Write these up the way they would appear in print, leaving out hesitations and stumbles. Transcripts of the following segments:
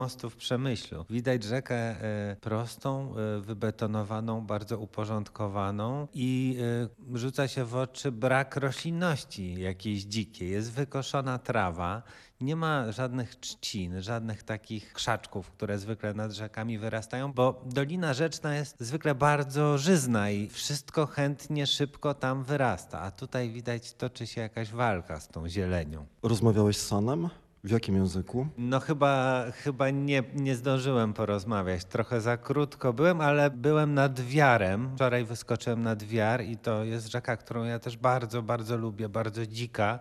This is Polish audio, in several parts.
mostu w Przemyślu. Widać rzekę prostą, wybetonowaną, bardzo uporządkowaną i rzuca się w oczy brak roślinności jakiejś dzikiej. Jest wykoszona trawa, nie ma żadnych trzcin, żadnych takich krzaczków, które zwykle nad rzekami wyrastają, bo Dolina Rzeczna jest zwykle bardzo żyzna i wszystko chętnie, szybko tam wyrasta, a tutaj widać toczy się jakaś walka z tą zielenią. Rozmawiałeś z Sanem? W jakim języku? No chyba nie zdążyłem porozmawiać. Trochę za krótko byłem, ale byłem nad Wiarem. Wczoraj wyskoczyłem nad Wiar i to jest rzeka, którą ja też bardzo, bardzo lubię, bardzo dzika.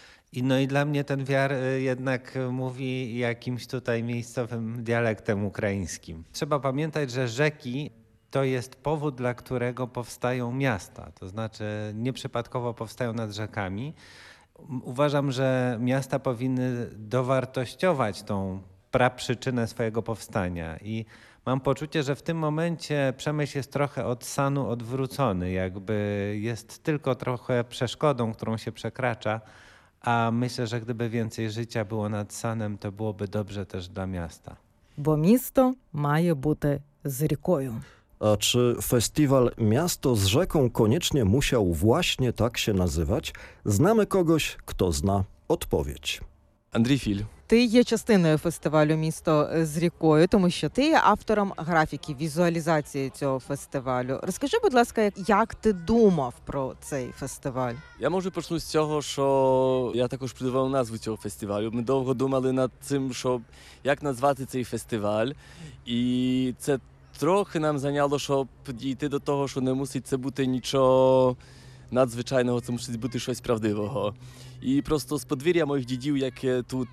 I dla mnie ten Wiar jednak mówi jakimś tutaj miejscowym dialektem ukraińskim. Trzeba pamiętać, że rzeki to jest powód, dla którego powstają miasta. To znaczy nieprzypadkowo powstają nad rzekami. Uważam, że miasta powinny dowartościować tą praprzyczynę swojego powstania i mam poczucie, że w tym momencie Przemyśl jest trochę od Sanu odwrócony, jakby jest tylko trochę przeszkodą, którą się przekracza, a myślę, że gdyby więcej życia było nad Sanem, to byłoby dobrze też dla miasta. Бо місто має бути з рікою. A czy festiwal Miasto z rzeką koniecznie musiał właśnie tak się nazywać? Znamy kogoś, kto zna odpowiedź. Андрій Філь. Ти є частиною фестивалю «Місто з рікою», тому що ти є автором графіки, візуалізації цього фестивалю. Розкажи, будь ласка, як ти думав про цей фестиваль? Я можу почну з цього, що я також придумав назву цього фестивалю. Ми довго думали над цим, як назвати цей фестиваль. І це трохи нам зайняло, щоб дійти до того, що не мусить це бути нічого надзвичайного, це мусить бути щось правдивого. І просто з подвір'я моїх дідів, яке тут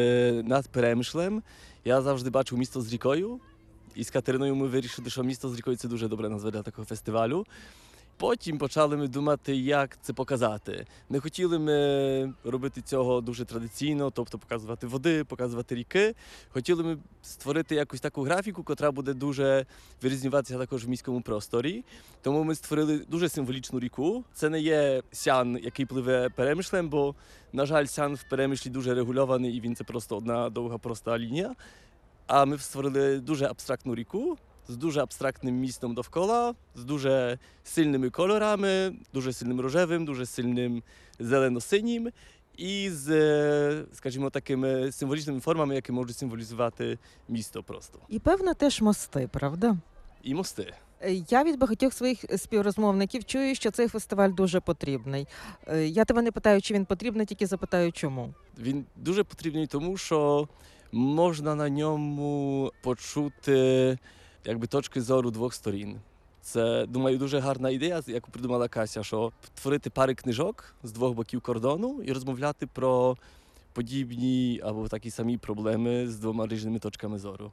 над Перемишлем, я завжди бачив місто з рікою. І з Катериною ми вирішили, що місто з рікою – це дуже добра назва для такого фестивалю. Потім почали ми думати, як це показати. Не хотіли ми робити цього дуже традиційно, тобто показувати води, показувати ріки. Хотіли ми створити якусь таку графіку, яка буде дуже вирізнюватися також в міському просторі. Тому ми створили дуже символічну ріку. Це не є Сян, який пливе Перемишлем, бо, на жаль, Сян в Перемишлі дуже регульований і він це просто одна довга проста лінія. А ми створили дуже абстрактну ріку, з дуже абстрактним містом довкола, з дуже сильними кольорами, дуже сильним рожевим, дуже сильним зелено-синім і з, скажімо, такими символічними формами, які можуть символізувати місто просто. І, певно, теж мости, правда? І мости. Я від багатьох своїх співрозмовників чую, що цей фестиваль дуже потрібний. Я тебе не питаю, чи він потрібний, тільки запитаю, чому. Він дуже потрібний тому, що можна на ньому почути якби точки зору двох сторін. Це, думаю, дуже гарна ідея, яку придумала Кася, що творити пари книжок з двох боків кордону і розмовляти про подібні або такі самі проблеми з двома різними точками зору.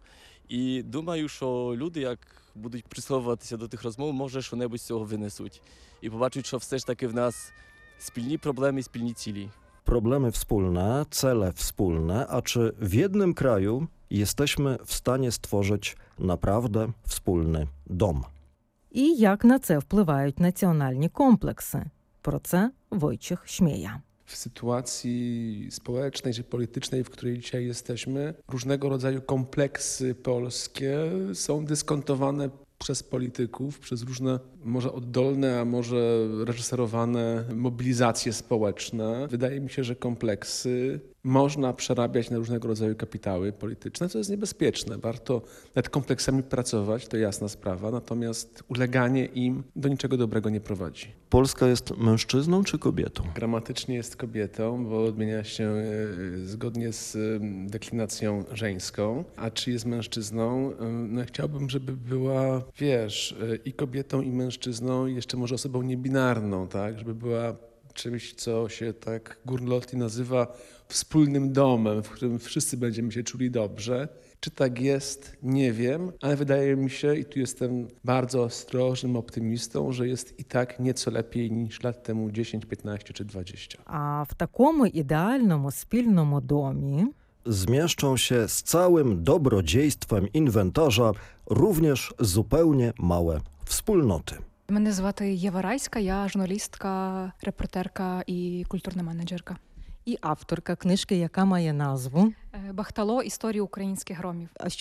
І думаю, що люди, як будуть прислуховуватися до тих розмов, може, що-небудь з цього винесуть. І побачать, що все ж таки в нас спільні проблеми, спільні цілі. Problemy wspólne, cele wspólne, a czy w jednym kraju jesteśmy w stanie stworzyć naprawdę wspólny dom? І як на це впливають національні комплекси? Про це Wojciech Śmieja. W sytuacji społecznej czy politycznej, w której dzisiaj jesteśmy, różnego rodzaju kompleksy polskie są dyskontowane przez polityków, przez różne może oddolne, a może reżyserowane mobilizacje społeczne. Wydaje mi się, że kompleksy można przerabiać na różnego rodzaju kapitały polityczne, co jest niebezpieczne. Warto nad kompleksami pracować, to jasna sprawa, natomiast uleganie im do niczego dobrego nie prowadzi. Polska jest mężczyzną czy kobietą? Gramatycznie jest kobietą, bo odmienia się zgodnie z deklinacją żeńską. A czy jest mężczyzną? No chciałbym, żeby była, wiesz, i kobietą, i mężczyzną, i jeszcze może osobą niebinarną, tak? Żeby była czymś, co się tak górnolotnie nazywa wspólnym domem, w którym wszyscy będziemy się czuli dobrze. Czy tak jest? Nie wiem, ale wydaje mi się, i tu jestem bardzo ostrożnym optymistą, że jest i tak nieco lepiej niż lat temu 10, 15 czy 20. А в такому ідеальному спільному домі Zmieszczą się z całym dobrodziejstwem inwentarza również zupełnie małe wspólnoty. Мене звати Єва Райська, я журналістка, репортерка і культурна менеджерка. І авторка книжки, яка має назву. Бахтало історії українських громів. А